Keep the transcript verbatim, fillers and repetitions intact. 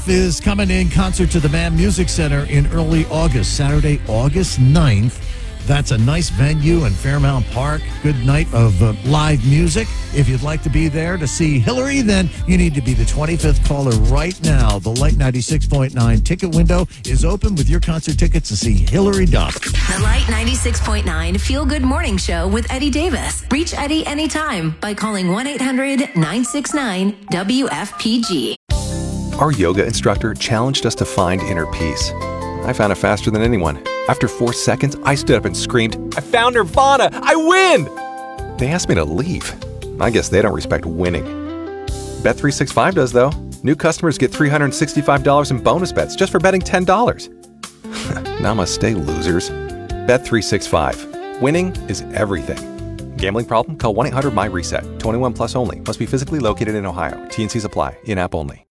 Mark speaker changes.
Speaker 1: Is coming in concert to the Band Music Center in early August, Saturday, August ninth. That's a nice venue in Fairmount Park. Good night of uh, live music. If you'd like to be there to see Hillary, then you need to be the twenty-fifth caller right now. The Light ninety-six point nine ticket window is open with your concert tickets to see Hillary Duff.
Speaker 2: The Light ninety-six point nine Feel Good Morning Show with Eddie Davis. Reach Eddie anytime by calling one eight hundred nine six nine W F P G.
Speaker 3: Our yoga instructor challenged us to find inner peace. I found it faster than anyone. After four seconds, I stood up and screamed, "I found Nirvana! I win!" They asked me to leave. I guess they don't respect winning. Bet three sixty-five does, though. New customers get three hundred sixty-five dollars in bonus bets just for betting ten dollars. Namaste, losers. Bet three sixty-five. Winning is everything. Gambling problem? Call one eight hundred M Y RESET. twenty-one plus only. Must be physically located in Ohio. T and Cs apply. In-app only.